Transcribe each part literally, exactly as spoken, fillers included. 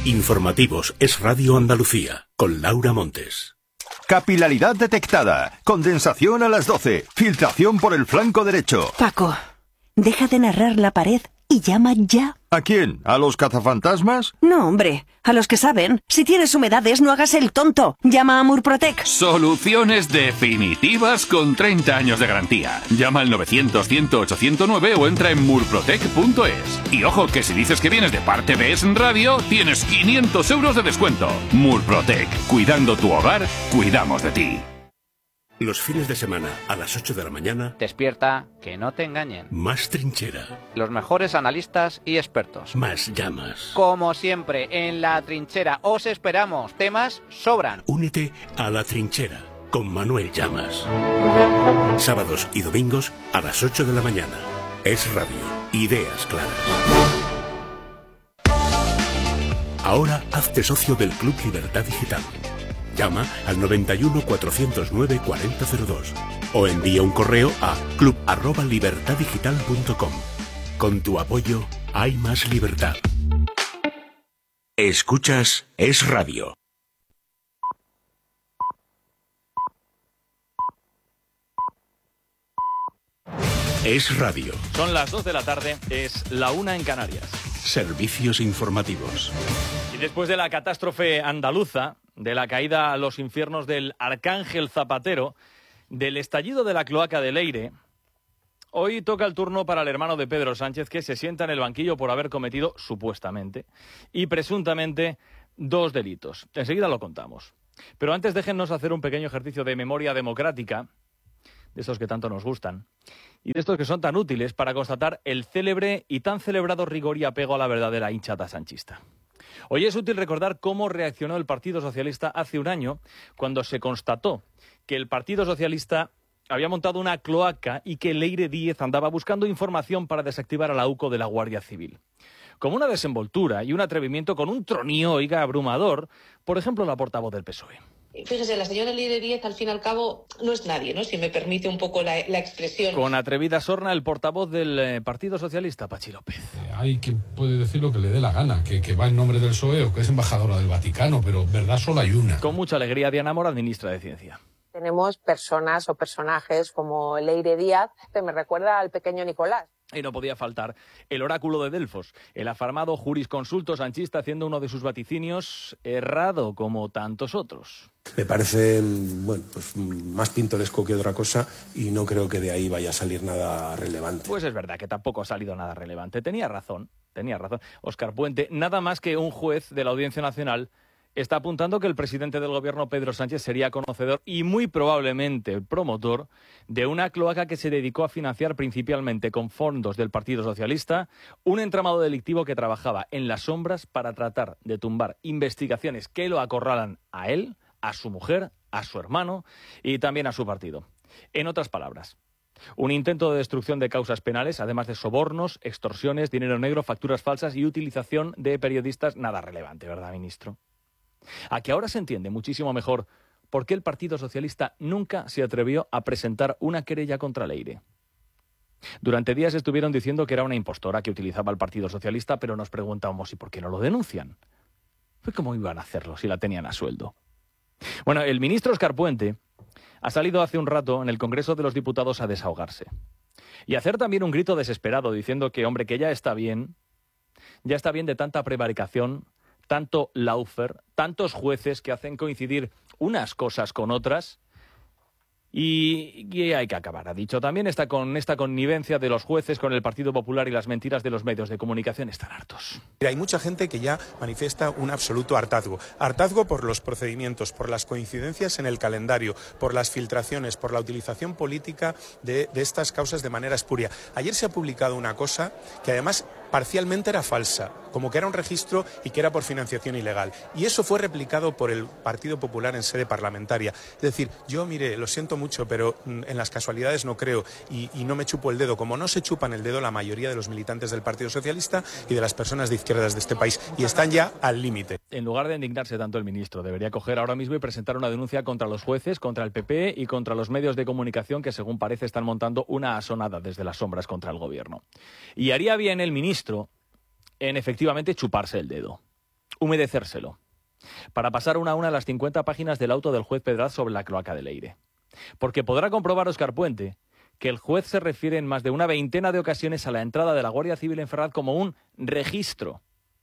Informativos Es Radio Andalucía, con Laura Montes. Capilaridad detectada. Condensación a las doce. Filtración por el flanco derecho. Paco, deja de narrar la pared y llama ya. ¿A quién? ¿A los cazafantasmas? No, hombre, a los que saben. Si tienes humedades, no hagas el tonto. Llama a Murprotec. Soluciones definitivas con treinta años de garantía. Llama al novecientos, cien, ocho cero nueve o entra en murprotec punto es. Y ojo, que si dices que vienes de parte de Es Radio, tienes quinientos euros de descuento. Murprotec. Cuidando tu hogar, cuidamos de ti. Los fines de semana, a las ocho de la mañana... Despierta, que no te engañen. Más trinchera. Los mejores analistas y expertos. Más llamas. Como siempre, en La Trinchera os esperamos. Temas sobran. Únete a La Trinchera con Manuel Llamas. Sábados y domingos a las ocho de la mañana. Es Radio. Ideas claras. Ahora hazte socio del Club Libertad Digital. Llama al noventa y uno, cuatrocientos nueve, cuarenta cero dos o envía un correo a club arroba libertad digital punto com. Con tu apoyo hay más libertad. Escuchas Es Radio. Es Radio. Son las dos de la tarde, es la una en Canarias. Servicios informativos. Y después de la catástrofe andaluza, de la caída a los infiernos del Arcángel Zapatero, del estallido de la cloaca de Leire, hoy toca el turno para el hermano de Pedro Sánchez, que se sienta en el banquillo por haber cometido, supuestamente y presuntamente, dos delitos. Enseguida lo contamos. Pero antes déjennos hacer un pequeño ejercicio de memoria democrática, de estos que tanto nos gustan, y de estos que son tan útiles para constatar el célebre y tan celebrado rigor y apego a la verdad de la hinchada sanchista. Hoy es útil recordar cómo reaccionó el Partido Socialista hace un año cuando se constató que el Partido Socialista había montado una cloaca y que Leire Díez andaba buscando información para desactivar al AUCO de la Guardia Civil. Como una desenvoltura y un atrevimiento con un tronío, oiga, abrumador, por ejemplo, la portavoz del P S O E. Fíjese, la señora Leire Díez, al fin y al cabo, no es nadie, ¿no? Si me permite un poco la, la expresión. Con atrevida sorna, el portavoz del eh, Partido Socialista, Pachi López. Eh, hay quien puede decir lo que le dé la gana, que, que va en nombre del P S O E o que es embajadora del Vaticano, pero verdad solo hay una. Con mucha alegría, Diana Morán, ministra de Ciencia. Tenemos personas o personajes como Leire Díaz, que me recuerda al pequeño Nicolás. Y no podía faltar el oráculo de Delfos, el afamado jurisconsulto sanchista haciendo uno de sus vaticinios errado como tantos otros. Me parece, bueno, pues más pintoresco que otra cosa y no creo que de ahí vaya a salir nada relevante. Pues es verdad que tampoco ha salido nada relevante. Tenía razón, tenía razón. Óscar Puente, nada más que un juez de la Audiencia Nacional está apuntando que el presidente del gobierno, Pedro Sánchez, sería conocedor y muy probablemente el promotor de una cloaca que se dedicó a financiar principalmente con fondos del Partido Socialista un entramado delictivo que trabajaba en las sombras para tratar de tumbar investigaciones que lo acorralan a él, a su mujer, a su hermano y también a su partido. En otras palabras, un intento de destrucción de causas penales, además de sobornos, extorsiones, dinero negro, facturas falsas y utilización de periodistas, nada relevante, ¿verdad, ministro? A que ahora se entiende muchísimo mejor por qué el Partido Socialista nunca se atrevió a presentar una querella contra Leire. Durante días estuvieron diciendo que era una impostora que utilizaba el Partido Socialista, pero nos preguntábamos ¿y por qué no lo denuncian? Pues ¿cómo iban a hacerlo si la tenían a sueldo? Bueno, el ministro Óscar Puente ha salido hace un rato en el Congreso de los Diputados a desahogarse y a hacer también un grito desesperado diciendo que, hombre, que ya está bien, ya está bien de tanta prevaricación, tanto lawfare, tantos jueces que hacen coincidir unas cosas con otras y, y hay que acabar. Ha dicho también esta, con esta connivencia de los jueces con el Partido Popular y las mentiras de los medios de comunicación están hartos. Hay mucha gente que ya manifiesta un absoluto hartazgo. Hartazgo por los procedimientos, por las coincidencias en el calendario, por las filtraciones, por la utilización política de, de estas causas de manera espuria. Ayer se ha publicado una cosa que además parcialmente era falsa, como que era un registro y que era por financiación ilegal. Y eso fue replicado por el Partido Popular en sede parlamentaria. Es decir, yo, mire, lo siento mucho, pero en las casualidades no creo y, y no me chupo el dedo, como no se chupan el dedo la mayoría de los militantes del Partido Socialista y de las personas de izquierdas de este país, y están ya al límite. En lugar de indignarse tanto el ministro, debería coger ahora mismo y presentar una denuncia contra los jueces, contra el P P y contra los medios de comunicación que, según parece, están montando una asonada desde las sombras contra el gobierno. Y haría bien el ministro en efectivamente chuparse el dedo. humedecérselo, para pasar una a una las cincuenta páginas del auto del juez Pedraz sobre la cloaca de Leire. Porque podrá comprobar Óscar Puente que el juez se refiere en más de una veintena de ocasiones a la entrada de la Guardia Civil en Ferraz como un registro.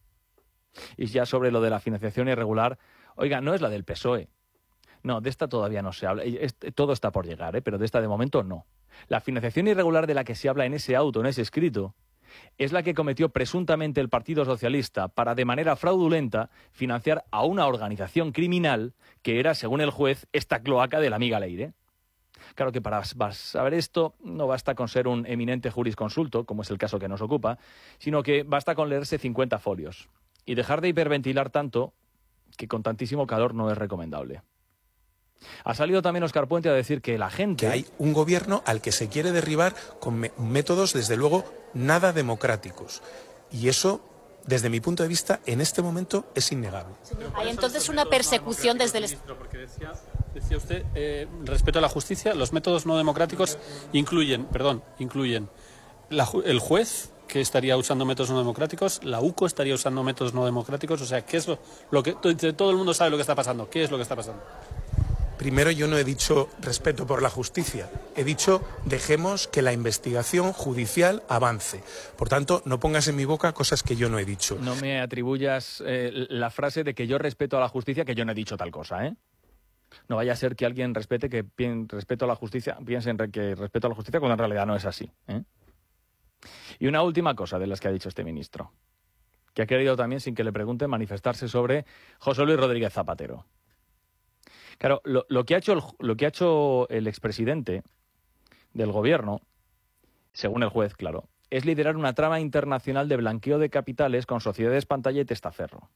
Y ya sobre lo de la financiación irregular, oiga, no es la del P S O E. No, de esta todavía no se habla. Todo está por llegar, ¿eh? Pero de esta de momento no. La financiación irregular de la que se habla en ese auto, en ese escrito, es la que cometió presuntamente el Partido Socialista para, de manera fraudulenta, financiar a una organización criminal que era, según el juez, esta cloaca de la amiga Leire. Claro que para saber esto no basta con ser un eminente jurisconsulto, como es el caso que nos ocupa, sino que basta con leerse cincuenta folios y dejar de hiperventilar tanto, que con tantísimo calor no es recomendable. Ha salido también Óscar Puente a decir que la gente... Que hay un gobierno al que se quiere derribar con me- métodos, desde luego, nada democráticos. Y eso, desde mi punto de vista, en este momento es innegable. Hay entonces una persecución desde el Estado. Porque decía, decía usted, eh, respeto a la justicia, los métodos no democráticos incluyen, perdón, incluyen la, el juez, que estaría usando métodos no democráticos, la U C O estaría usando métodos no democráticos, o sea, ¿qué es lo, lo que todo el mundo sabe lo que está pasando? ¿Qué es lo que está pasando? Primero, yo no he dicho respeto por la justicia, he dicho dejemos que la investigación judicial avance. Por tanto, no pongas en mi boca cosas que yo no he dicho. No me atribuyas eh, la frase de que yo respeto a la justicia, que yo no he dicho tal cosa, ¿eh? No vaya a ser que alguien respete que pien, respeto a la justicia, piense en que respeto a la justicia cuando en realidad no es así, ¿eh? Y una última cosa de las que ha dicho este ministro, que ha querido también, sin que le pregunten, manifestarse sobre José Luis Rodríguez Zapatero. Claro, lo, lo, que ha hecho el, lo que ha hecho el expresidente del gobierno, según el juez, claro, es liderar una trama internacional de blanqueo de capitales con sociedades pantalla y testaferro.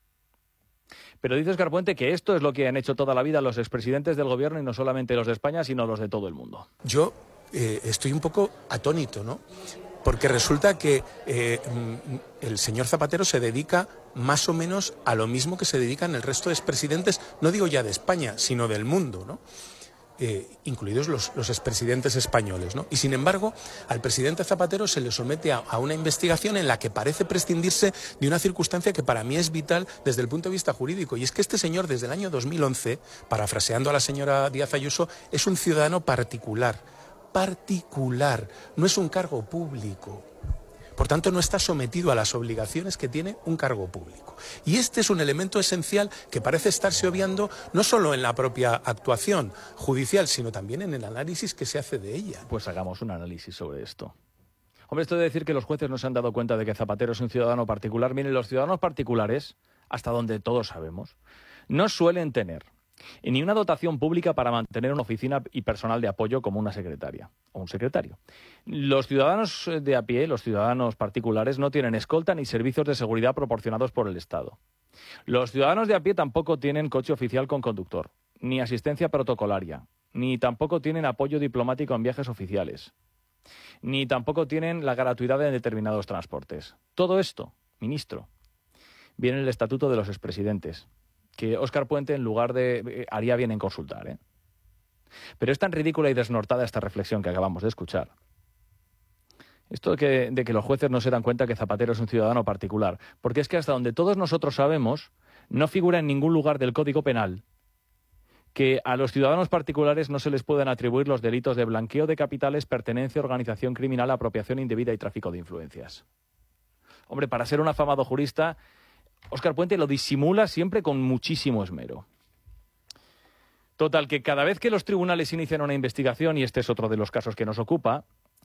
Pero dice Óscar Puente que esto es lo que han hecho toda la vida los expresidentes del gobierno, y no solamente los de España, sino los de todo el mundo. Yo eh, estoy un poco atónito, ¿no? Porque resulta que eh, el señor Zapatero se dedica más o menos a lo mismo que se dedican el resto de expresidentes, no digo ya de España, sino del mundo, ¿no? Eh, incluidos los, los expresidentes españoles, ¿no? Y sin embargo, al presidente Zapatero se le somete a, a una investigación en la que parece prescindirse de una circunstancia que para mí es vital desde el punto de vista jurídico, y es que este señor, desde el año dos mil once, parafraseando a la señora Díaz Ayuso, es un ciudadano particular. particular, no es un cargo público. Por tanto, no está sometido a las obligaciones que tiene un cargo público. Y este es un elemento esencial que parece estarse obviando no solo en la propia actuación judicial, sino también en el análisis que se hace de ella. Pues hagamos un análisis sobre esto. Hombre, esto de decir que los jueces no se han dado cuenta de que Zapatero es un ciudadano particular, miren, los ciudadanos particulares, hasta donde todos sabemos, no suelen tener ni una dotación pública para mantener una oficina y personal de apoyo como una secretaria o un secretario. Los ciudadanos de a pie, los ciudadanos particulares, no tienen escolta ni servicios de seguridad proporcionados por el Estado. Los ciudadanos de a pie tampoco tienen coche oficial con conductor, ni asistencia protocolaria, ni tampoco tienen apoyo diplomático en viajes oficiales, ni tampoco tienen la gratuidad de determinados transportes. Todo esto, ministro, viene en el Estatuto de los Expresidentes, que Óscar Puente, en lugar de... Eh, haría bien en consultar, ¿eh? Pero es tan ridícula y desnortada esta reflexión que acabamos de escuchar. Esto de que, de que los jueces no se dan cuenta que Zapatero es un ciudadano particular, porque es que hasta donde todos nosotros sabemos, no figura en ningún lugar del Código Penal que a los ciudadanos particulares no se les puedan atribuir los delitos de blanqueo de capitales, pertenencia a organización criminal, apropiación indebida y tráfico de influencias. Hombre, para ser un afamado jurista, Óscar Puente lo disimula siempre con muchísimo esmero. Total, que cada vez que los tribunales inician una investigación, y este es otro de los casos que nos ocupa,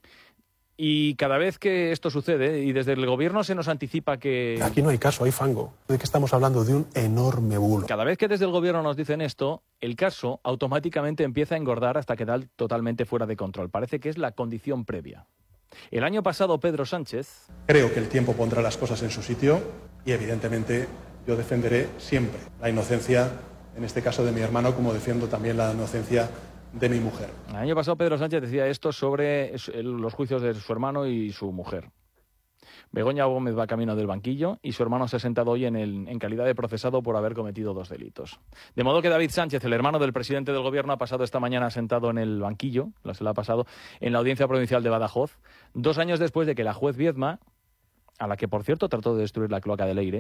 y cada vez que esto sucede, y desde el gobierno se nos anticipa que... Aquí no hay caso, hay fango. ¿De qué estamos hablando? De un enorme bulo. Cada vez que desde el gobierno nos dicen esto, el caso automáticamente empieza a engordar hasta quedar totalmente fuera de control. Parece que es la condición previa. El año pasado, Pedro Sánchez... Creo que el tiempo pondrá las cosas en su sitio y, evidentemente, yo defenderé siempre la inocencia, en este caso de mi hermano, como defiendo también la inocencia de mi mujer. El año pasado, Pedro Sánchez decía esto sobre los juicios de su hermano y su mujer. Begoña Gómez va camino del banquillo y su hermano se ha sentado hoy en, el, en calidad de procesado por haber cometido dos delitos. De modo que David Sánchez, el hermano del presidente del gobierno, ha pasado esta mañana sentado en el banquillo, se lo ha pasado en la Audiencia Provincial de Badajoz, dos años después de que la juez Viedma, a la que por cierto trató de destruir la cloaca de Leire,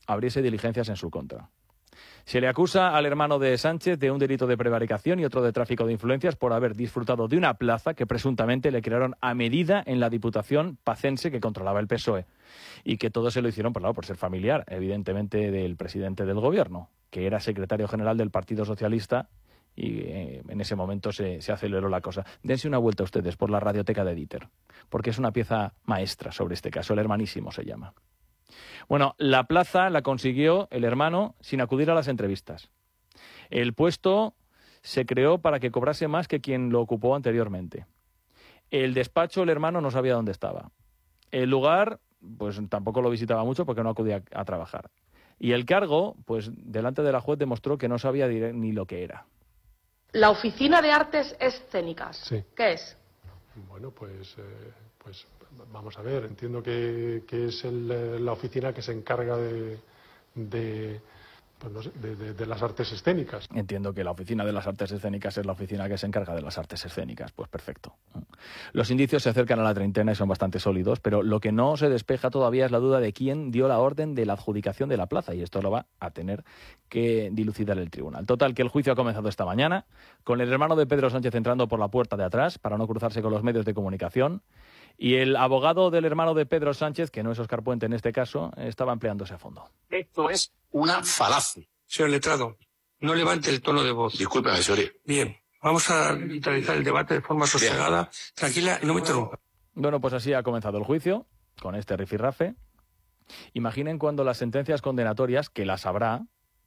abriese diligencias en su contra. Se le acusa al hermano de Sánchez de un delito de prevaricación y otro de tráfico de influencias por haber disfrutado de una plaza que presuntamente le crearon a medida en la Diputación pacense que controlaba el P S O E. Y que todo se lo hicieron por, claro, por ser familiar, evidentemente, del presidente del gobierno, que era secretario general del Partido Socialista, y eh, en ese momento se, se aceleró la cosa. Dense una vuelta ustedes por la radioteca de Dieter, porque es una pieza maestra sobre este caso, el hermanísimo se llama. Bueno, la plaza la consiguió el hermano sin acudir a las entrevistas. El puesto se creó para que cobrase más que quien lo ocupó anteriormente. El despacho, el hermano no sabía dónde estaba. El lugar, pues tampoco lo visitaba mucho porque no acudía a trabajar. Y el cargo, pues delante de la juez demostró que no sabía ni lo que era. La Oficina de Artes Escénicas. Sí. ¿Qué es? Bueno, pues, eh, pues vamos a ver. Entiendo que, que es el, la oficina que se encarga de, de, pues no sé, de, de, de las artes escénicas. Entiendo que la Oficina de las Artes Escénicas es la oficina que se encarga de las artes escénicas. Pues perfecto. Los indicios se acercan a la treintena y son bastante sólidos, pero lo que no se despeja todavía es la duda de quién dio la orden de la adjudicación de la plaza, y esto lo va a tener que dilucidar el tribunal. Total, que el juicio ha comenzado esta mañana, con el hermano de Pedro Sánchez entrando por la puerta de atrás para no cruzarse con los medios de comunicación, y el abogado del hermano de Pedro Sánchez, que no es Óscar Puente en este caso, estaba empleándose a fondo. Esto es una falacia. Señor letrado, no levante el tono de voz. Disculpe, señor. Bien, vamos a realizar el debate de forma sosegada, tranquila y no me interrumpa. Bueno, pues así ha comenzado el juicio, con este rifirrafe. Imaginen cuando las sentencias condenatorias, que las habrá,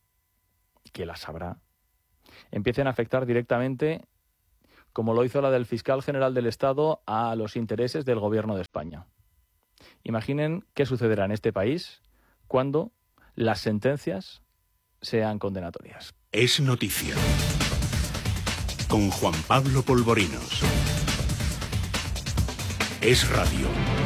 que las habrá, empiecen a afectar directamente, como lo hizo la del fiscal general del Estado, a los intereses del gobierno de España. Imaginen qué sucederá en este país cuando las sentencias sean condenatorias. Es noticia. Con Juan Pablo Polvorinos. Es radio.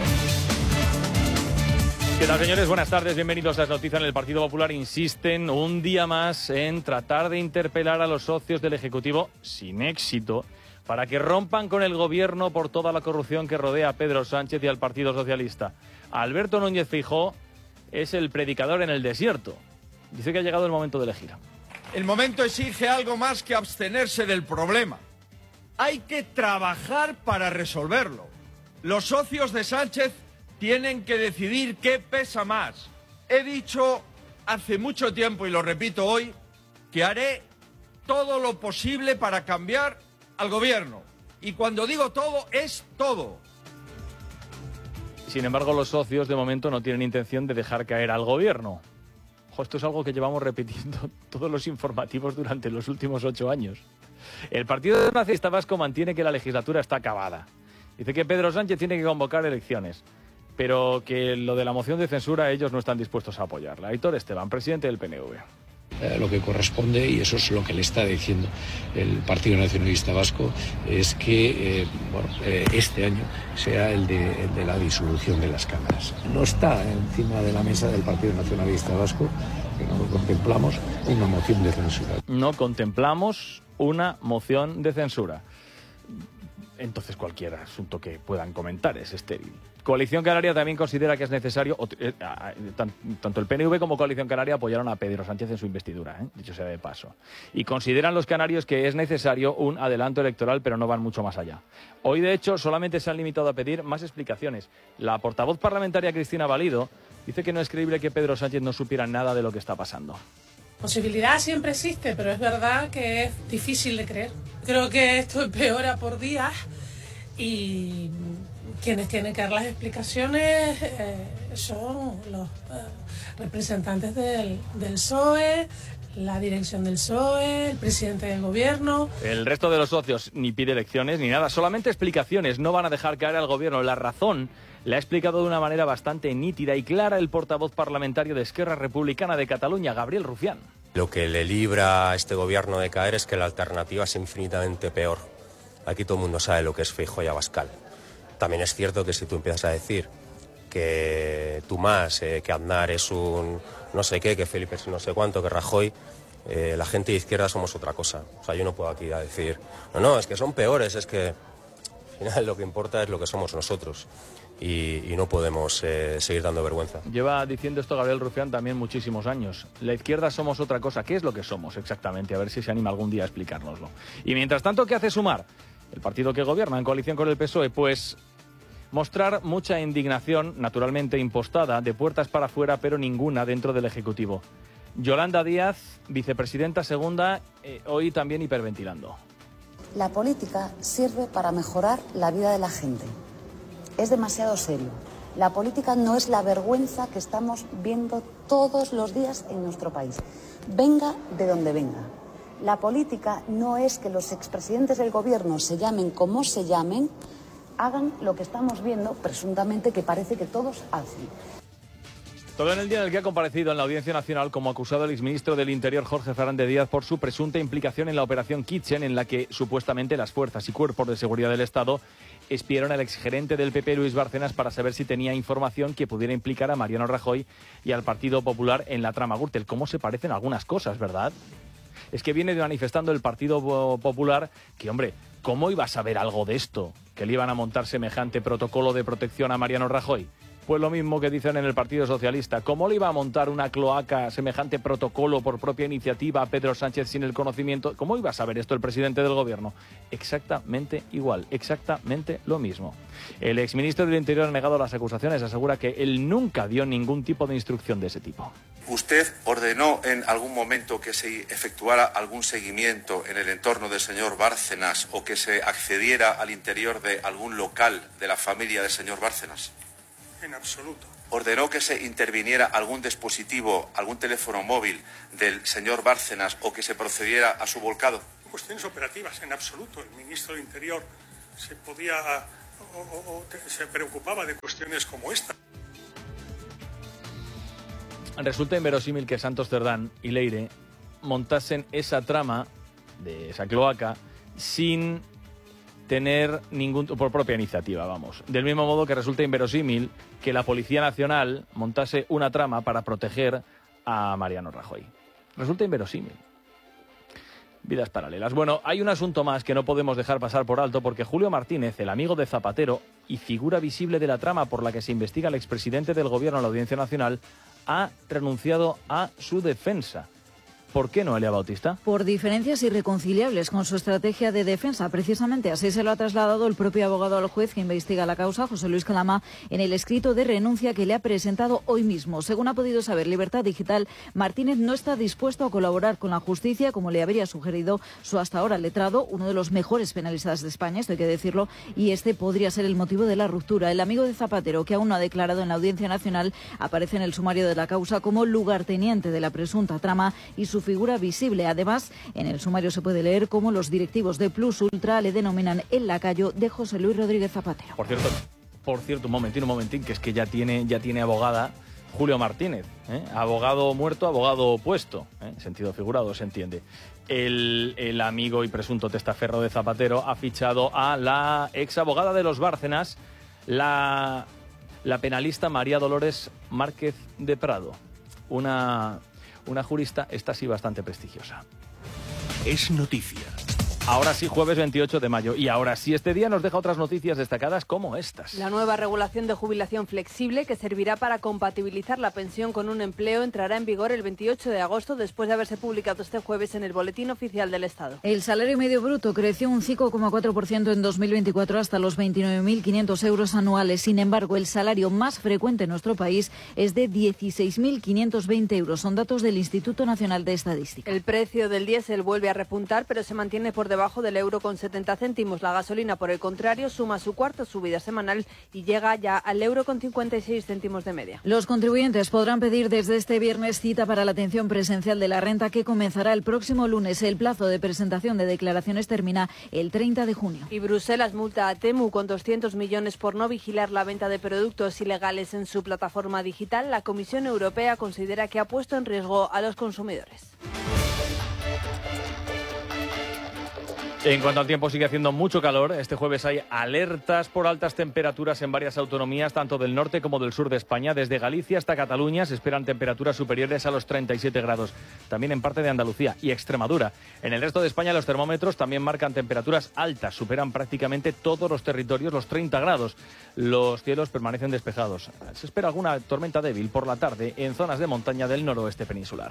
¿Qué tal, señores? Buenas tardes, bienvenidos a las noticias. En el Partido Popular insisten un día más en tratar de interpelar a los socios del Ejecutivo, sin éxito, para que rompan con el gobierno por toda la corrupción que rodea a Pedro Sánchez y al Partido Socialista. Alberto Núñez Feijóo es el predicador en el desierto. Dice que ha llegado el momento de elegir. El momento exige algo más que abstenerse del problema. Hay que trabajar para resolverlo. Los socios de Sánchez tienen que decidir qué pesa más. He dicho hace mucho tiempo, y lo repito hoy, que haré todo lo posible para cambiar al gobierno. Y cuando digo todo, es todo. Sin embargo, los socios de momento no tienen intención de dejar caer al gobierno. Ojo, esto es algo que llevamos repitiendo todos los informativos durante los últimos ocho años. El Partido Nacionalista Vasco mantiene que la legislatura está acabada. Dice que Pedro Sánchez tiene que convocar elecciones, pero que lo de la moción de censura ellos no están dispuestos a apoyarla. Aitor Esteban, presidente del P N V. Eh, lo que corresponde, y eso es lo que le está diciendo el Partido Nacionalista Vasco, es que eh, bueno, eh, este año sea el de, el de la disolución de las cámaras. No está encima de la mesa del Partido Nacionalista Vasco, que no contemplamos una moción de censura. No contemplamos una moción de censura. Entonces cualquier asunto que puedan comentar es estéril. Coalición Canaria también considera que es necesario, eh, tanto el P N V como Coalición Canaria apoyaron a Pedro Sánchez en su investidura, ¿eh? dicho sea de paso. Y consideran los canarios que es necesario un adelanto electoral, pero no van mucho más allá. Hoy, de hecho, solamente se han limitado a pedir más explicaciones. La portavoz parlamentaria Cristina Valido dice que no es creíble que Pedro Sánchez no supiera nada de lo que está pasando. Posibilidad siempre existe, pero es verdad que es difícil de creer. Creo que esto empeora por días y quienes tienen que dar las explicaciones eh, son los eh, representantes del, del P S O E, la dirección del P S O E, el presidente del gobierno. El resto de los socios ni pide elecciones ni nada, solamente explicaciones. No van a dejar caer al gobierno. La razón la ha explicado de una manera bastante nítida y clara el portavoz parlamentario de Esquerra Republicana de Cataluña, Gabriel Rufián. Lo que le libra a este gobierno de caer es que la alternativa es infinitamente peor. Aquí todo el mundo sabe lo que es Feijóo y Abascal. También es cierto que si tú empiezas a decir que tú más, eh, que Aznar es un no sé qué, que Felipe es no sé cuánto, que Rajoy, eh, la gente de izquierda somos otra cosa. O sea, yo no puedo aquí a decir, no, no, es que son peores, es que... Al final lo que importa es lo que somos nosotros y, y no podemos eh, seguir dando vergüenza. Lleva diciendo esto Gabriel Rufián también muchísimos años. La izquierda somos otra cosa. ¿Qué es lo que somos exactamente? A ver si se anima algún día a explicárnoslo. Y mientras tanto, ¿qué hace Sumar? El partido que gobierna en coalición con el P S O E, pues mostrar mucha indignación, naturalmente impostada, de puertas para afuera, pero ninguna dentro del Ejecutivo. Yolanda Díaz, vicepresidenta segunda, eh, hoy también hiperventilando. La política sirve para mejorar la vida de la gente. Es demasiado serio. La política no es la vergüenza que estamos viendo todos los días en nuestro país. Venga de donde venga. La política no es que los expresidentes del gobierno se llamen como se llamen, hagan lo que estamos viendo, presuntamente, que parece que todos hacen. Todo en el día en el que ha comparecido en la Audiencia Nacional como acusado el exministro del Interior Jorge Fernández Díaz por su presunta implicación en la operación Kitchen, en la que supuestamente las fuerzas y cuerpos de seguridad del Estado espiaron al exgerente del P P Luis Bárcenas para saber si tenía información que pudiera implicar a Mariano Rajoy y al Partido Popular en la trama Gürtel. ¿Cómo se parecen algunas cosas, verdad? Es que viene manifestando el Partido Popular que, hombre, ¿cómo iba a saber algo de esto? ¿Que le iban a montar semejante protocolo de protección a Mariano Rajoy? Pues lo mismo que dicen en el Partido Socialista. ¿Cómo le iba a montar una cloaca semejante protocolo por propia iniciativa a Pedro Sánchez sin el conocimiento? ¿Cómo iba a saber esto el presidente del Gobierno? Exactamente igual, exactamente lo mismo. El exministro del Interior ha negado las acusaciones, asegura que él nunca dio ningún tipo de instrucción de ese tipo. ¿Usted ordenó en algún momento que se efectuara algún seguimiento en el entorno del señor Bárcenas o que se accediera al interior de algún local de la familia del señor Bárcenas? En absoluto. ¿Ordenó que se interviniera algún dispositivo, algún teléfono móvil del señor Bárcenas o que se procediera a su volcado? Cuestiones operativas, en absoluto. El ministro del Interior se podía o, o, o se preocupaba de cuestiones como esta. Resulta inverosímil que Santos Cerdán y Leire montasen esa trama de esa cloaca sin tener ningún por propia iniciativa, vamos. Del mismo modo que resulta inverosímil que la Policía Nacional montase una trama para proteger a Mariano Rajoy. Resulta inverosímil. Vidas paralelas. Bueno, hay un asunto más que no podemos dejar pasar por alto porque Julio Martínez, el amigo de Zapatero y figura visible de la trama por la que se investiga al expresidente del Gobierno en la Audiencia Nacional, ha renunciado a su defensa. ¿Por qué, Noelia Bautista? Por diferencias irreconciliables con su estrategia de defensa. Precisamente así se lo ha trasladado el propio abogado al juez que investiga la causa, José Luis Calama, en el escrito de renuncia que le ha presentado hoy mismo. Según ha podido saber Libertad Digital, Martínez no está dispuesto a colaborar con la justicia, como le habría sugerido su hasta ahora letrado, uno de los mejores penalistas de España, esto hay que decirlo, y este podría ser el motivo de la ruptura. El amigo de Zapatero, que aún no ha declarado en la Audiencia Nacional, aparece en el sumario de la causa como lugarteniente de la presunta trama y su figura visible. Además, en el sumario se puede leer cómo los directivos de Plus Ultra le denominan el lacayo de José Luis Rodríguez Zapatero. Por cierto, por cierto, un momentín, un momentín, que es que ya tiene, ya tiene abogada Julio Martínez, ¿eh? Abogado muerto, abogado puesto, ¿eh? Sentido figurado, se entiende. El, el amigo y presunto testaferro de Zapatero ha fichado a la ex abogada de los Bárcenas, la, la penalista María Dolores Márquez de Prado, una... Una jurista, esta sí bastante prestigiosa. Es noticia. Ahora sí, jueves veintiocho de mayo. Y ahora sí, este día nos deja otras noticias destacadas como estas. La nueva regulación de jubilación flexible, que servirá para compatibilizar la pensión con un empleo, entrará en vigor el veintiocho de agosto, después de haberse publicado este jueves en el Boletín Oficial del Estado. El salario medio bruto creció un cinco coma cuatro por ciento en dos mil veinticuatro hasta los veintinueve mil quinientos euros anuales. Sin embargo, el salario más frecuente en nuestro país es de dieciséis mil quinientos veinte euros. Son datos del Instituto Nacional de Estadística. El precio del diésel vuelve a repuntar, pero se mantiene por debajo debajo del euro con setenta céntimos. La gasolina, por el contrario, suma su cuarta subida semanal y llega ya al euro con cincuenta y seis céntimos de media. Los contribuyentes podrán pedir desde este viernes cita para la atención presencial de la renta, que comenzará el próximo lunes. El plazo de presentación de declaraciones termina el treinta de junio. Y Bruselas multa a Temu con doscientos millones por no vigilar la venta de productos ilegales en su plataforma digital. La Comisión Europea considera que ha puesto en riesgo a los consumidores. En cuanto al tiempo, sigue haciendo mucho calor. Este jueves hay alertas por altas temperaturas en varias autonomías, tanto del norte como del sur de España. Desde Galicia hasta Cataluña se esperan temperaturas superiores a los treinta y siete grados. También en parte de Andalucía y Extremadura. En el resto de España los termómetros también marcan temperaturas altas. Superan prácticamente todos los territorios los treinta grados. Los cielos permanecen despejados. Se espera alguna tormenta débil por la tarde en zonas de montaña del noroeste peninsular.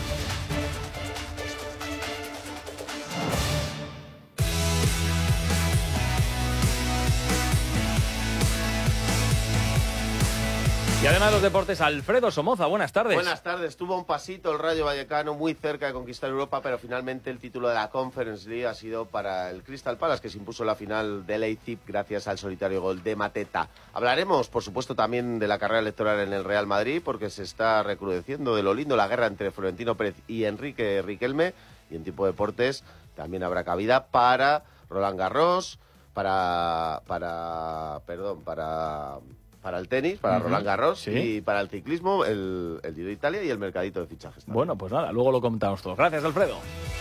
Y además de los deportes, Alfredo Somoza, buenas tardes. Buenas tardes. Tuvo un pasito el Rayo Vallecano muy cerca de conquistar Europa, pero finalmente el título de la Conference League ha sido para el Crystal Palace, que se impuso la final de Leipzig gracias al solitario gol de Mateta. Hablaremos, por supuesto, también de la carrera electoral en el Real Madrid, porque se está recrudeciendo de lo lindo la guerra entre Florentino Pérez y Enrique Riquelme. Y en tipo de deportes también habrá cabida para Roland Garros, para... para perdón, para... para el tenis, para uh-huh. Roland Garros, ¿sí? Y para el ciclismo, el, el Giro de Italia y el mercadito de fichajes también. Bueno, pues nada, luego lo comentamos todos. Gracias, Alfredo.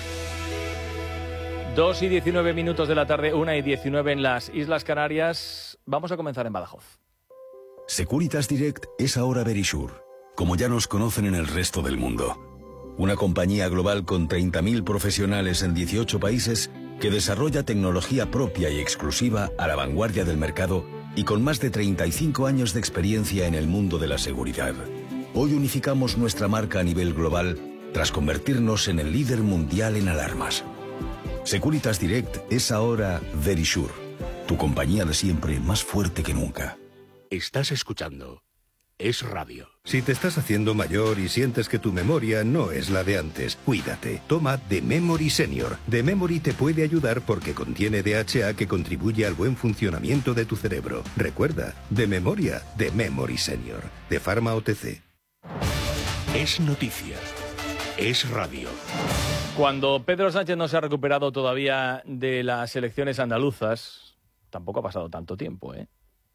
Dos y diecinueve minutos de la tarde, una y diecinueve en las Islas Canarias. Vamos a comenzar en Badajoz. Securitas Direct es ahora Verisure, como ya nos conocen en el resto del mundo. Una compañía global con treinta mil profesionales en dieciocho países que desarrolla tecnología propia y exclusiva a la vanguardia del mercado y con más de treinta y cinco años de experiencia en el mundo de la seguridad. Hoy unificamos nuestra marca a nivel global tras convertirnos en el líder mundial en alarmas. Securitas Direct es ahora Verisure, tu compañía de siempre más fuerte que nunca. Estás escuchando Es Radio. Si te estás haciendo mayor y sientes que tu memoria no es la de antes, cuídate. Toma The Memory Senior. The Memory te puede ayudar porque contiene D H A que contribuye al buen funcionamiento de tu cerebro. Recuerda, de memoria, The Memory Senior. De Pharma O T C. Es noticia. Es radio. Cuando Pedro Sánchez no se ha recuperado todavía de las elecciones andaluzas, tampoco ha pasado tanto tiempo, ¿eh?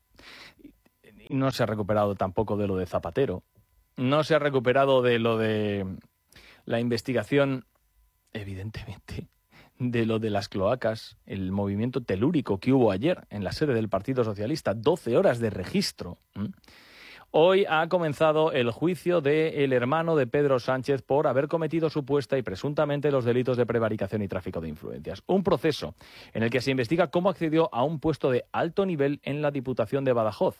No se ha recuperado tampoco de lo de Zapatero. No se ha recuperado de lo de la investigación, evidentemente, de lo de las cloacas, el movimiento telúrico que hubo ayer en la sede del Partido Socialista, doce horas de registro. Hoy ha comenzado el juicio del hermano de Pedro Sánchez por haber cometido supuesta y presuntamente los delitos de prevaricación y tráfico de influencias. Un proceso en el que se investiga cómo accedió a un puesto de alto nivel en la Diputación de Badajoz,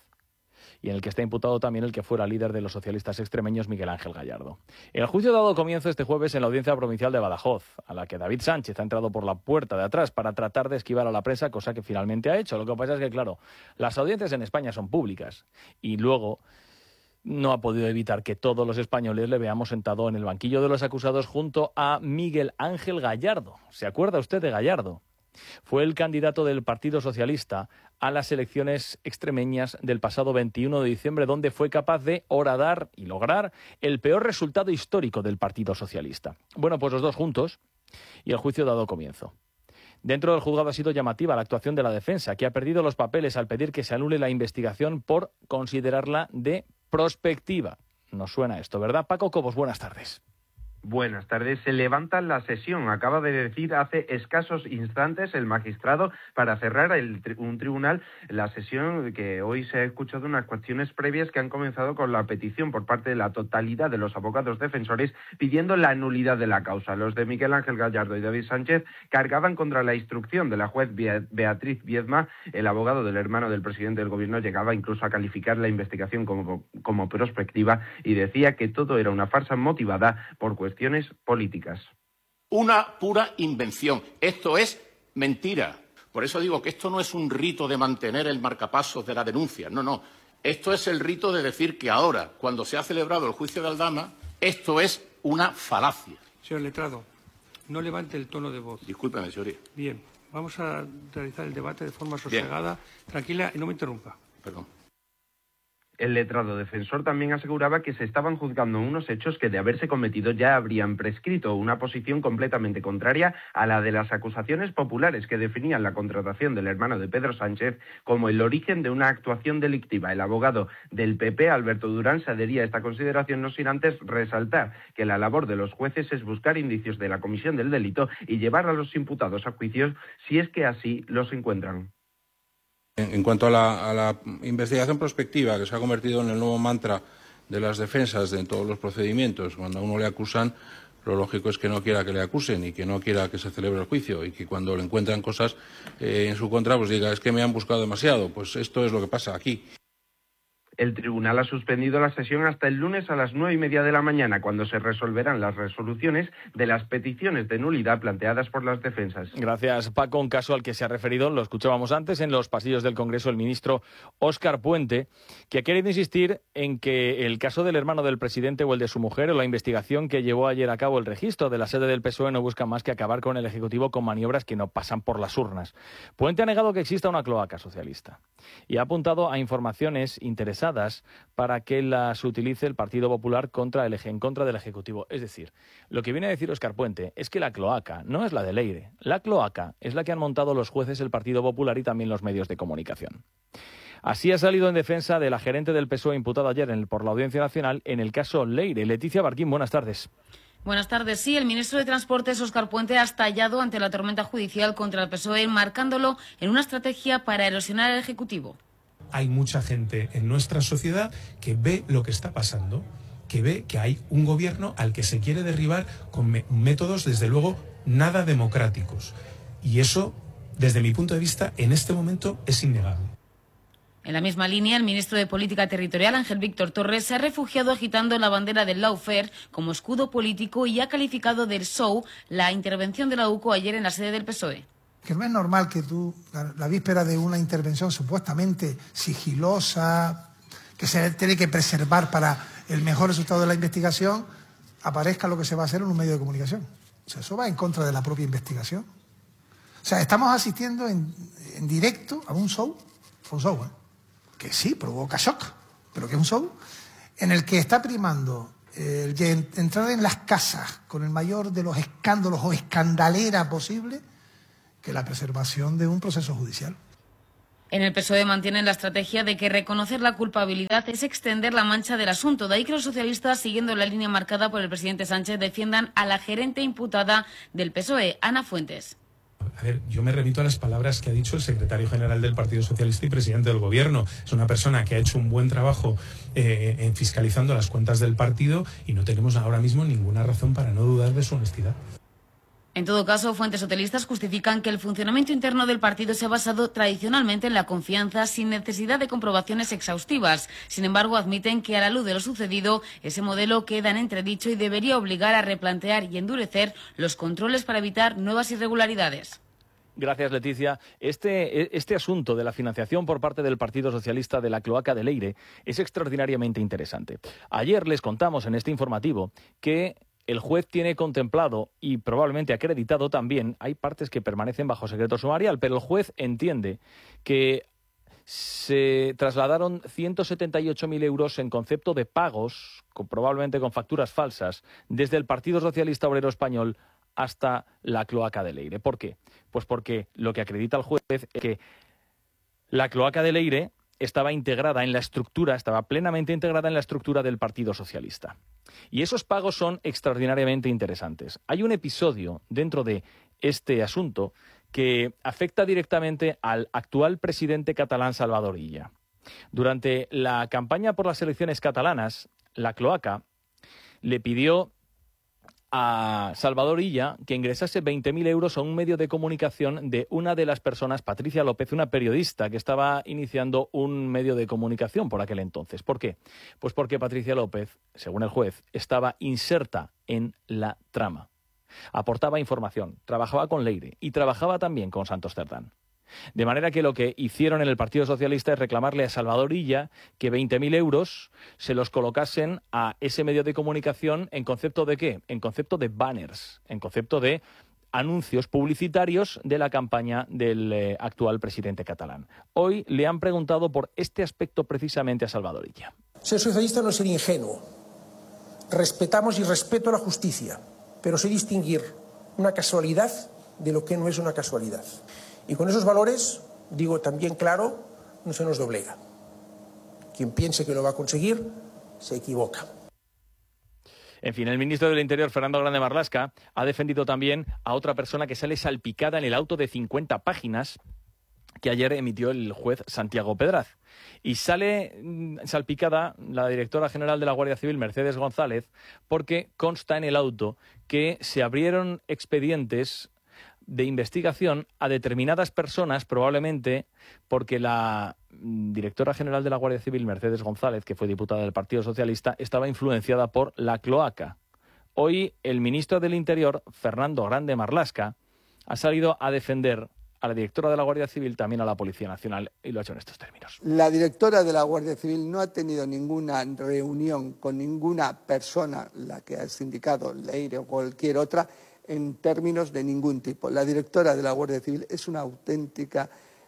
y en el que está imputado también el que fuera líder de los socialistas extremeños, Miguel Ángel Gallardo. El juicio ha dado comienzo este jueves en la Audiencia Provincial de Badajoz, a la que David Sánchez ha entrado por la puerta de atrás para tratar de esquivar a la prensa, cosa que finalmente ha hecho. Lo que pasa es que, claro, las audiencias en España son públicas y luego no ha podido evitar que todos los españoles le veamos sentado en el banquillo de los acusados junto a Miguel Ángel Gallardo. ¿Se acuerda usted de Gallardo? Fue el candidato del Partido Socialista a las elecciones extremeñas del pasado veintiuno de diciembre, donde fue capaz de horadar y lograr el peor resultado histórico del Partido Socialista. Bueno, pues los dos juntos, y el juicio ha dado comienzo. Dentro del juzgado ha sido llamativa la actuación de la defensa, que ha perdido los papeles al pedir que se anule la investigación por considerarla de prospectiva. Nos suena esto, ¿verdad? Paco Cobos, buenas tardes. Buenas tardes. Se levanta la sesión. Acaba de decir hace escasos instantes el magistrado para cerrar el, un tribunal la sesión que hoy se ha escuchado unas cuestiones previas que han comenzado con la petición por parte de la totalidad de los abogados defensores pidiendo la nulidad de la causa. Los de Miguel Ángel Gallardo y David Sánchez cargaban contra la instrucción de la juez Beatriz Viedma. El abogado del hermano del presidente del gobierno llegaba incluso a calificar la investigación como, como prospectiva y decía que todo era una farsa motivada por cuestiones cuestiones políticas. Una pura invención. Esto es mentira. Por eso digo que esto no es un rito de mantener el marcapasos de la denuncia. No, no. Esto es el rito de decir que ahora, cuando se ha celebrado el juicio de Aldama, esto es una falacia. Señor letrado, no levante el tono de voz. Discúlpeme, señoría. Bien, vamos a realizar el debate de forma sosegada, Bien. tranquila y no me interrumpa. Perdón. El letrado defensor también aseguraba que se estaban juzgando unos hechos que, de haberse cometido, ya habrían prescrito, una posición completamente contraria a la de las acusaciones populares que definían la contratación del hermano de Pedro Sánchez como el origen de una actuación delictiva. El abogado del P P, Alberto Durán, se adhería a esta consideración, no sin antes resaltar que la labor de los jueces es buscar indicios de la comisión del delito y llevar a los imputados a juicios si es que así los encuentran. En cuanto a la, a la investigación prospectiva, que se ha convertido en el nuevo mantra de las defensas de todos los procedimientos, cuando a uno le acusan, lo lógico es que no quiera que le acusen y que no quiera que se celebre el juicio, y que cuando le encuentran cosas eh, en su contra, pues diga, es que me han buscado demasiado. Pues esto es lo que pasa aquí. El tribunal ha suspendido la sesión hasta el lunes a las nueve y media de la mañana, cuando se resolverán las resoluciones de las peticiones de nulidad planteadas por las defensas. Gracias, Paco. Un caso al que se ha referido, lo escuchábamos antes, en los pasillos del Congreso, el ministro Óscar Puente, que ha querido insistir en que el caso del hermano del presidente o el de su mujer, o la investigación que llevó ayer a cabo el registro de la sede del P S O E, no busca más que acabar con el Ejecutivo con maniobras que no pasan por las urnas. Puente ha negado que exista una cloaca socialista y ha apuntado a informaciones interesantes para que las utilice el Partido Popular contra el eje, en contra del Ejecutivo. Es decir, lo que viene a decir Óscar Puente es que la cloaca no es la de Leire. La cloaca es la que han montado los jueces, el Partido Popular y también los medios de comunicación. Así ha salido en defensa de la gerente del P S O E imputada ayer en el, por la Audiencia Nacional en el caso Leire. Leticia Barquín, buenas tardes. Buenas tardes. Sí, el ministro de Transportes, Óscar Puente, ha estallado ante la tormenta judicial contra el P S O E, marcándolo en una estrategia para erosionar el Ejecutivo. Hay mucha gente en nuestra sociedad que ve lo que está pasando, que ve que hay un gobierno al que se quiere derribar con métodos, desde luego, nada democráticos. Y eso, desde mi punto de vista, en este momento es innegable. En la misma línea, el ministro de Política Territorial, Ángel Víctor Torres, se ha refugiado agitando la bandera del lawfare como escudo político y ha calificado de show la intervención de la U C O ayer en la sede del P S O E. Que no es normal que tú, la, la víspera de una intervención supuestamente sigilosa, que se tiene que preservar para el mejor resultado de la investigación, aparezca lo que se va a hacer en un medio de comunicación. O sea, eso va en contra de la propia investigación. O sea, estamos asistiendo en, en directo a un show, un show, ¿eh? que sí, provoca shock, pero que es un show, en el que está primando el eh, entrar en las casas con el mayor de los escándalos o escandalera posible, que la preservación de un proceso judicial. En el P S O E mantienen la estrategia de que reconocer la culpabilidad es extender la mancha del asunto. De ahí que los socialistas, siguiendo la línea marcada por el presidente Sánchez, defiendan a la gerente imputada del P S O E, Ana Fuentes. A ver, yo me remito a las palabras que ha dicho el secretario general del Partido Socialista y presidente del Gobierno. Es una persona que ha hecho un buen trabajo eh, en fiscalizando las cuentas del partido y no tenemos ahora mismo ninguna razón para no dudar de su honestidad. En todo caso, fuentes socialistas justifican que el funcionamiento interno del partido se ha basado tradicionalmente en la confianza sin necesidad de comprobaciones exhaustivas. Sin embargo, admiten que a la luz de lo sucedido, ese modelo queda en entredicho y debería obligar a replantear y endurecer los controles para evitar nuevas irregularidades. Gracias, Leticia. Este, este asunto de la financiación por parte del Partido Socialista de la cloaca de Leire es extraordinariamente interesante. Ayer les contamos en este informativo que el juez tiene contemplado y probablemente acreditado también, hay partes que permanecen bajo secreto sumarial, pero el juez entiende que se trasladaron ciento setenta y ocho mil euros en concepto de pagos, con, probablemente con facturas falsas, desde el Partido Socialista Obrero Español hasta la cloaca de Leire. ¿Por qué? Pues porque lo que acredita el juez es que la cloaca de Leire estaba integrada en la estructura, estaba plenamente integrada en la estructura del Partido Socialista. Y esos pagos son extraordinariamente interesantes. Hay un episodio dentro de este asunto que afecta directamente al actual presidente catalán Salvador Illa. Durante la campaña por las elecciones catalanas, la cloaca le pidió a Salvador Illa que ingresase veinte mil euros a un medio de comunicación de una de las personas, Patricia López, una periodista que estaba iniciando un medio de comunicación por aquel entonces. ¿Por qué? Pues porque Patricia López, según el juez, estaba inserta en la trama. Aportaba información, trabajaba con Leire y trabajaba también con Santos Cerdán. De manera que lo que hicieron en el Partido Socialista es reclamarle a Salvador Illa que veinte mil euros se los colocasen a ese medio de comunicación en concepto de ¿qué? En concepto de banners, en concepto de anuncios publicitarios de la campaña del eh, actual presidente catalán. Hoy le han preguntado por este aspecto precisamente a Salvador Illa. Ser socialista no es ser ingenuo. Respetamos y respeto la justicia, pero sé distinguir una casualidad de lo que no es una casualidad. Y con esos valores, digo también claro, no se nos doblega. Quien piense que lo va a conseguir, se equivoca. En fin, el ministro del Interior, Fernando Grande Marlaska, ha defendido también a otra persona que sale salpicada en el auto de cincuenta páginas que ayer emitió el juez Santiago Pedraz. Y sale salpicada la directora general de la Guardia Civil, Mercedes González, porque consta en el auto que se abrieron expedientes de investigación a determinadas personas, probablemente porque la directora general de la Guardia Civil, Mercedes González, que fue diputada del Partido Socialista, estaba influenciada por la cloaca. Hoy el ministro del Interior, Fernando Grande Marlaska, ha salido a defender a la directora de la Guardia Civil, también a la Policía Nacional, y lo ha hecho en estos términos. La directora de la Guardia Civil no ha tenido ninguna reunión con ninguna persona, la que ha indicado Leire o cualquier otra, en términos de ningún tipo. La directora de la Guardia Civil es una auténtica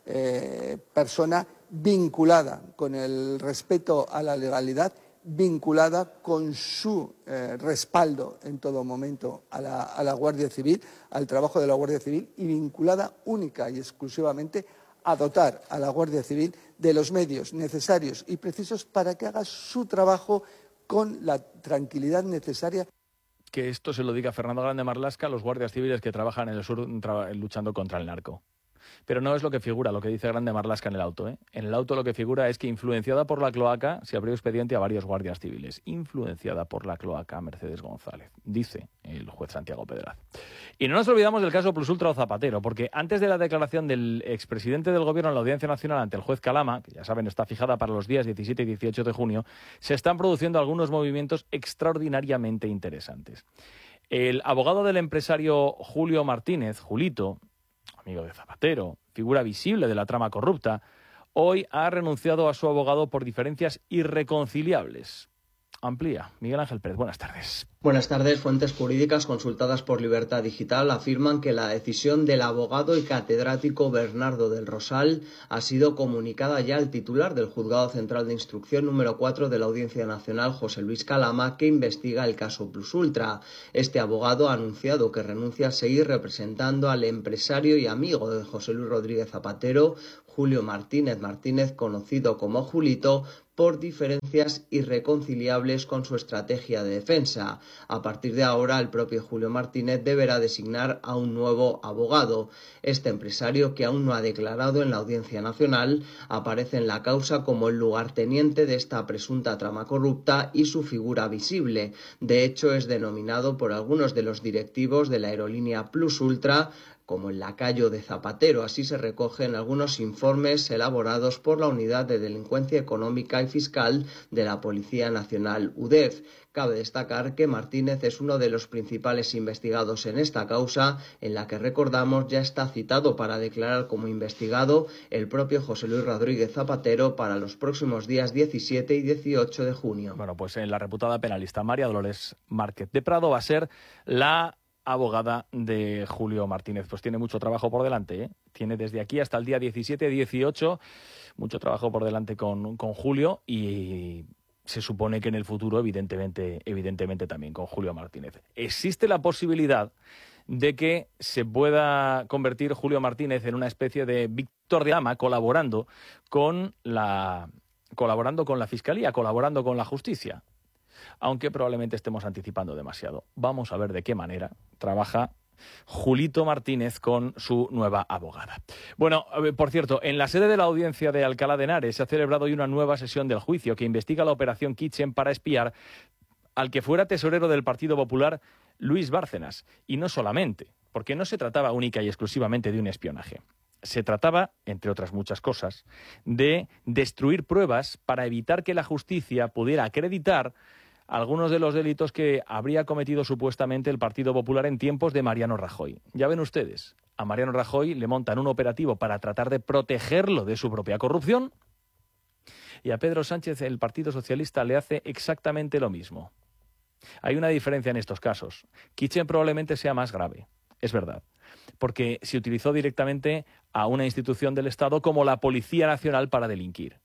eh, persona vinculada con el respeto a la legalidad, vinculada con su eh, respaldo en todo momento a la, a la Guardia Civil, al trabajo de la Guardia Civil, y vinculada única y exclusivamente a dotar a la Guardia Civil de los medios necesarios y precisos para que haga su trabajo con la tranquilidad necesaria. Que esto se lo diga Fernando Grande Marlaska a los guardias civiles que trabajan en el sur luchando contra el narco. Pero no es lo que figura, lo que dice Grande Marlaska en el auto, ¿eh? En el auto lo que figura es que, influenciada por la cloaca, se abrió expediente a varios guardias civiles. Influenciada por la cloaca, Mercedes González, dice el juez Santiago Pedraz. Y no nos olvidamos del caso Plus Ultra o Zapatero, porque antes de la declaración del expresidente del Gobierno en la Audiencia Nacional ante el juez Calama, que ya saben está fijada para los días diecisiete y dieciocho de junio, se están produciendo algunos movimientos extraordinariamente interesantes. El abogado del empresario Julio Martínez, Julito, amigo de Zapatero, figura visible de la trama corrupta, hoy ha renunciado a su abogado por diferencias irreconciliables. Amplía. Miguel Ángel Pérez, buenas tardes. Buenas tardes. Fuentes jurídicas consultadas por Libertad Digital afirman que la decisión del abogado y catedrático Bernardo del Rosal ha sido comunicada ya al titular del Juzgado Central de Instrucción número cuatro de la Audiencia Nacional, José Luis Calama, que investiga el caso Plus Ultra. Este abogado ha anunciado que renuncia a seguir representando al empresario y amigo de José Luis Rodríguez Zapatero, Julio Martínez Martínez, conocido como Julito, por diferencias irreconciliables con su estrategia de defensa. A partir de ahora, el propio Julio Martínez deberá designar a un nuevo abogado. Este empresario, que aún no ha declarado en la Audiencia Nacional, aparece en la causa como el lugarteniente de esta presunta trama corrupta y su figura visible. De hecho, es denominado por algunos de los directivos de la aerolínea Plus Ultra como el lacayo de Zapatero. Así se recoge en algunos informes elaborados por la Unidad de Delincuencia Económica y Fiscal de la Policía Nacional U D E F. Cabe destacar que Martínez es uno de los principales investigados en esta causa, en la que, recordamos, ya está citado para declarar como investigado el propio José Luis Rodríguez Zapatero para los próximos días diecisiete y dieciocho de junio. Bueno, pues en la reputada penalista María Dolores Márquez de Prado va a ser la abogada de Julio Martínez. Pues tiene mucho trabajo por delante, ¿eh? Tiene desde aquí hasta el día diecisiete dieciocho mucho trabajo por delante con, con Julio, y se supone que en el futuro, evidentemente, evidentemente también con Julio Martínez. Existe la posibilidad de que se pueda convertir Julio Martínez en una especie de Víctor de Ama, colaborando con la, colaborando con la Fiscalía, colaborando con la Justicia. Aunque probablemente estemos anticipando demasiado. Vamos a ver de qué manera trabaja Julito Martínez con su nueva abogada. Bueno, por cierto, en la sede de la audiencia de Alcalá de Henares se ha celebrado hoy una nueva sesión del juicio que investiga la operación Kitchen para espiar al que fuera tesorero del Partido Popular, Luis Bárcenas. Y no solamente, porque no se trataba única y exclusivamente de un espionaje. Se trataba, entre otras muchas cosas, de destruir pruebas para evitar que la justicia pudiera acreditar algunos de los delitos que habría cometido supuestamente el Partido Popular en tiempos de Mariano Rajoy. Ya ven ustedes, a Mariano Rajoy le montan un operativo para tratar de protegerlo de su propia corrupción, y a Pedro Sánchez el Partido Socialista le hace exactamente lo mismo. Hay una diferencia en estos casos. Kitchen probablemente sea más grave, es verdad, porque se utilizó directamente a una institución del Estado como la Policía Nacional para delinquir.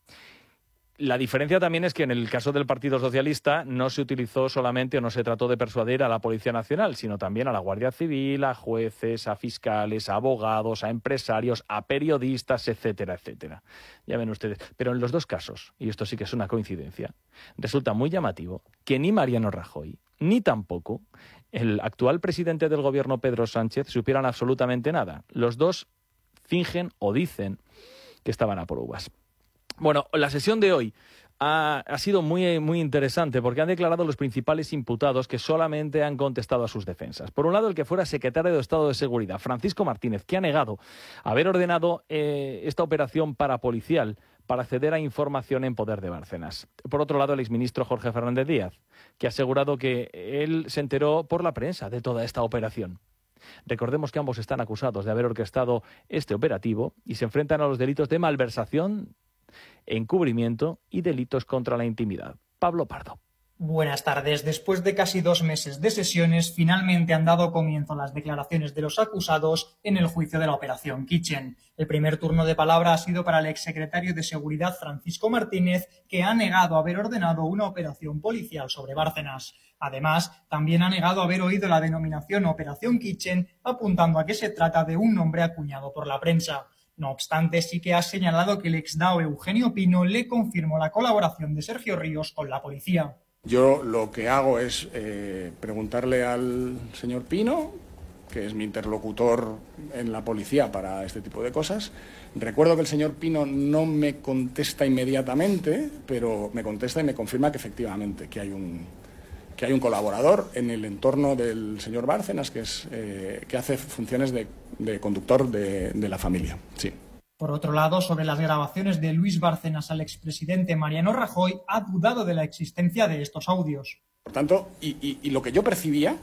La diferencia también es que en el caso del Partido Socialista no se utilizó solamente o no se trató de persuadir a la Policía Nacional, sino también a la Guardia Civil, a jueces, a fiscales, a abogados, a empresarios, a periodistas, etcétera, etcétera. Ya ven ustedes. Pero en los dos casos, y esto sí que es una coincidencia, resulta muy llamativo que ni Mariano Rajoy, ni tampoco el actual presidente del gobierno, Pedro Sánchez, supieran absolutamente nada. Los dos fingen o dicen que estaban a por uvas. Bueno, la sesión de hoy ha, ha sido muy, muy interesante porque han declarado los principales imputados que solamente han contestado a sus defensas. Por un lado, el que fuera secretario de Estado de Seguridad, Francisco Martínez, que ha negado haber ordenado eh, esta operación parapolicial para acceder a información en poder de Bárcenas. Por otro lado, el exministro Jorge Fernández Díaz, que ha asegurado que él se enteró por la prensa de toda esta operación. Recordemos que ambos están acusados de haber orquestado este operativo y se enfrentan a los delitos de malversación, encubrimiento y delitos contra la intimidad. Pablo Pardo. Buenas tardes. Después de casi dos meses de sesiones, finalmente han dado comienzo las declaraciones de los acusados en el juicio de la Operación Kitchen. El primer turno de palabra ha sido para el exsecretario de Seguridad, Francisco Martínez, que ha negado haber ordenado una operación policial sobre Bárcenas. Además, también ha negado haber oído la denominación Operación Kitchen, apuntando a que se trata de un nombre acuñado por la prensa. No obstante, sí que ha señalado que el exdao Eugenio Pino le confirmó la colaboración de Sergio Ríos con la policía. Yo lo que hago es eh, preguntarle al señor Pino, que es mi interlocutor en la policía para este tipo de cosas. Recuerdo que el señor Pino no me contesta inmediatamente, pero me contesta y me confirma que efectivamente que hay un, que hay un colaborador en el entorno del señor Bárcenas que, es, eh, que hace funciones de, de conductor de, de la familia. Sí. Por otro lado, sobre las grabaciones de Luis Bárcenas al expresidente Mariano Rajoy, ha dudado de la existencia de estos audios. Por tanto, y, y, y lo que yo percibía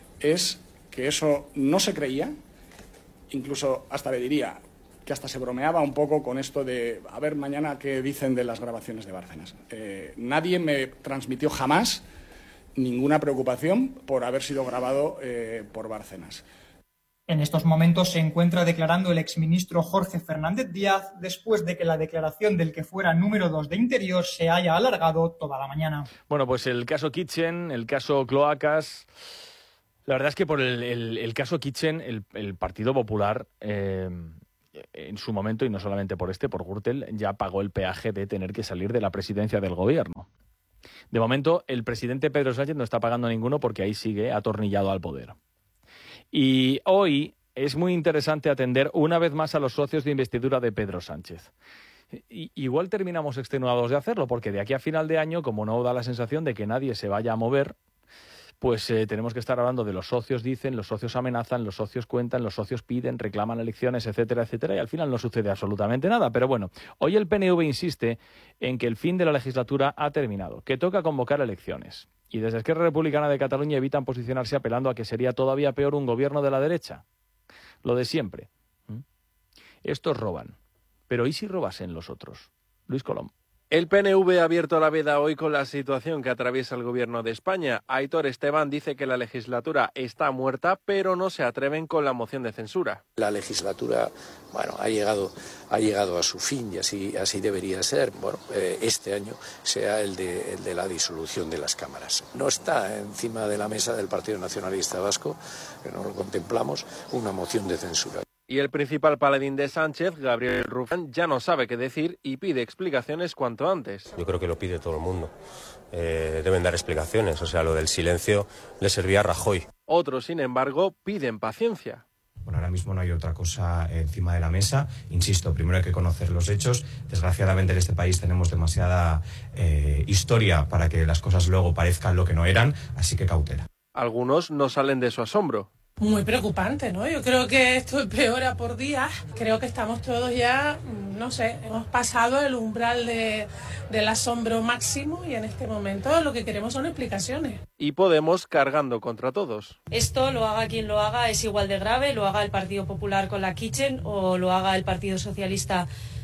es que eso no se creía, incluso hasta le diría que hasta se bromeaba un poco con esto de a ver mañana qué dicen de las grabaciones de Bárcenas. Eh, nadie me transmitió jamás ninguna preocupación por haber sido grabado eh, por Bárcenas. En estos momentos se encuentra declarando el exministro Jorge Fernández Díaz después de que la declaración del que fuera número dos de Interior se haya alargado toda la mañana. Bueno, pues el caso Kitchen, el caso Cloacas. La verdad es que por el, el, el caso Kitchen, el, el Partido Popular, eh, en su momento, y no solamente por este, por Gürtel, ya pagó el peaje de tener que salir de la presidencia del gobierno. De momento, el presidente Pedro Sánchez no está pagando ninguno porque ahí sigue atornillado al poder. Y hoy es muy interesante atender una vez más a los socios de investidura de Pedro Sánchez. Y, igual terminamos extenuados de hacerlo, porque de aquí a final de año, como no da la sensación de que nadie se vaya a mover, pues eh, tenemos que estar hablando de los socios dicen, los socios amenazan, los socios cuentan, los socios piden, reclaman elecciones, etcétera, etcétera, y al final no sucede absolutamente nada. Pero bueno, hoy el P N V insiste en que el fin de la legislatura ha terminado, que toca convocar elecciones. Y desde Esquerra Republicana de Cataluña evitan posicionarse apelando a que sería todavía peor un gobierno de la derecha. Lo de siempre. ¿Mm? Estos roban. Pero ¿y si robasen los otros? Luis Colom. El P N V ha abierto la veda hoy con la situación que atraviesa el gobierno de España. Aitor Esteban dice que la legislatura está muerta, pero no se atreven con la moción de censura. La legislatura, bueno, ha llegado, ha llegado a su fin y así, así debería ser. Bueno, eh, este año sea el de, el de la disolución de las cámaras. No está encima de la mesa del Partido Nacionalista Vasco, que no lo contemplamos, una moción de censura. Y el principal paladín de Sánchez, Gabriel Rufián, ya no sabe qué decir y pide explicaciones cuanto antes. Yo creo que lo pide todo el mundo. Eh, deben dar explicaciones. O sea, lo del silencio le servía a Rajoy. Otros, sin embargo, piden paciencia. Bueno, ahora mismo no hay otra cosa encima de la mesa. Insisto, primero hay que conocer los hechos. Desgraciadamente en este país tenemos demasiada eh, historia para que las cosas luego parezcan lo que no eran, así que cautela. Algunos no salen de su asombro. Muy preocupante, ¿no? Yo creo que esto empeora por día. Creo que estamos todos ya, no sé, hemos pasado el umbral de, del asombro máximo y en este momento lo que queremos son explicaciones. Y Podemos cargando contra todos. Esto, lo haga quien lo haga, es igual de grave, lo haga el Partido Popular con la Kitchen o lo haga el Partido Socialista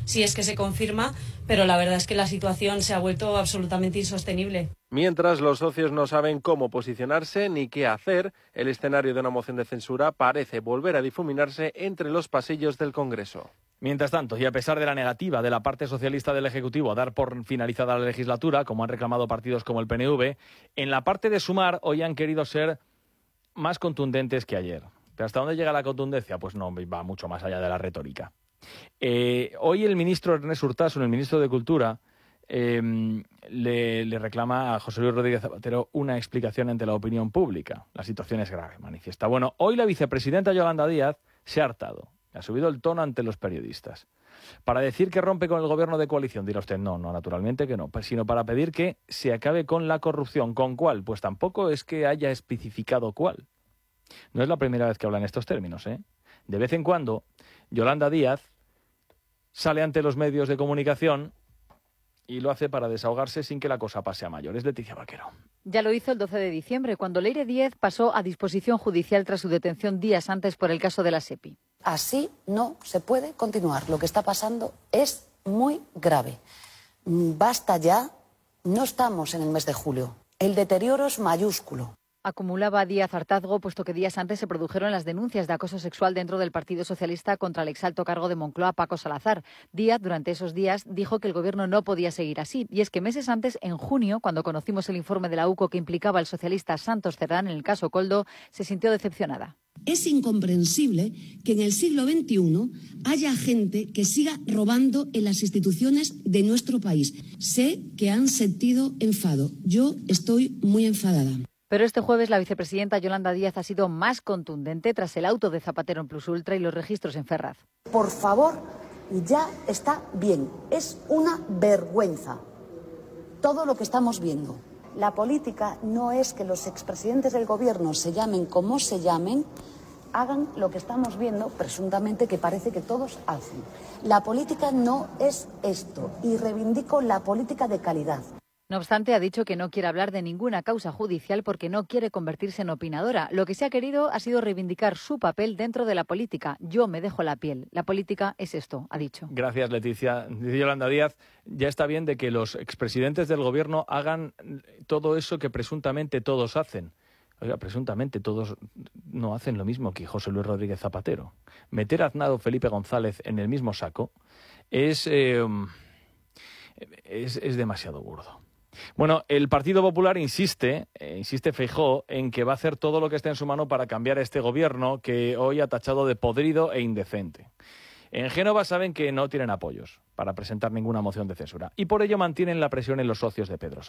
si es que se confirma, pero la verdad es que la situación se ha vuelto absolutamente insostenible. Mientras los socios no saben cómo posicionarse ni qué hacer, el escenario de una moción de censura parece volver a difuminarse entre los pasillos del Congreso. Mientras tanto, y a pesar de la negativa de la parte socialista del Ejecutivo a dar por finalizada la legislatura, como han reclamado partidos como el P N V, en la parte de Sumar hoy han querido ser más contundentes que ayer. ¿Pero hasta dónde llega la contundencia? Pues no, va mucho más allá de la retórica. Eh, hoy el ministro Ernest Urtasun, el ministro de Cultura, eh, le, le reclama a José Luis Rodríguez Zapatero una explicación ante la opinión pública. La situación es grave, manifiesta. Bueno, hoy la vicepresidenta Yolanda Díaz se ha hartado, ha subido el tono ante los periodistas. Para decir que rompe con el gobierno de coalición, dirá usted, no, no, naturalmente que no, sino para pedir que se acabe con la corrupción. ¿Con cuál? Pues tampoco es que haya especificado cuál. No es la primera vez que habla en estos términos, ¿eh? De vez en cuando, Yolanda Díaz sale ante los medios de comunicación y lo hace para desahogarse sin que la cosa pase a mayores. Leticia Vaquero. Ya lo hizo el doce de diciembre, cuando Leire Díez pasó a disposición judicial tras su detención días antes por el caso de la SEPI. Así no se puede continuar. Lo que está pasando es muy grave. Basta ya, no estamos en el mes de julio. El deterioro es mayúsculo. Acumulaba Díaz hartazgo, puesto que días antes se produjeron las denuncias de acoso sexual dentro del Partido Socialista contra el exalto cargo de Moncloa, Paco Salazar. Díaz, durante esos días, dijo que el gobierno no podía seguir así. Y es que meses antes, en junio, cuando conocimos el informe de la U C O que implicaba al socialista Santos Cerdán en el caso Koldo, se sintió decepcionada. Es incomprensible que en el siglo veintiuno haya gente que siga robando en las instituciones de nuestro país. Sé que han sentido enfado. Yo estoy muy enfadada. Pero este jueves la vicepresidenta Yolanda Díaz ha sido más contundente tras el auto de Zapatero en Plus Ultra y los registros en Ferraz. Por favor, ya está bien. Es una vergüenza todo lo que estamos viendo. La política no es que los expresidentes del gobierno se llamen como se llamen, hagan lo que estamos viendo, presuntamente que parece que todos hacen. La política no es esto y reivindico la política de calidad. No obstante, ha dicho que no quiere hablar de ninguna causa judicial porque no quiere convertirse en opinadora. Lo que se ha querido ha sido reivindicar su papel dentro de la política. Yo me dejo la piel. La política es esto, ha dicho. Gracias, Leticia. Dice Yolanda Díaz, ya está bien de que los expresidentes del gobierno hagan todo eso que presuntamente todos hacen. Oiga, presuntamente todos no hacen lo mismo que José Luis Rodríguez Zapatero. Meter a Aznar o Felipe González en el mismo saco es, eh, es, es demasiado burdo. Bueno, el Partido Popular insiste, eh, insiste Feijóo, en que va a hacer todo lo que esté en su mano para cambiar este gobierno que hoy ha tachado de podrido e indecente. En Génova saben que no tienen apoyos para presentar ninguna moción de censura y por ello mantienen la presión en los socios de Pedro Sánchez.